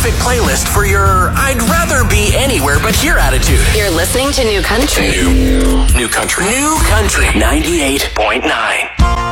perfect playlist for your I'd rather be anywhere but here attitude. You're listening to New Country. New Country. New Country 98.9.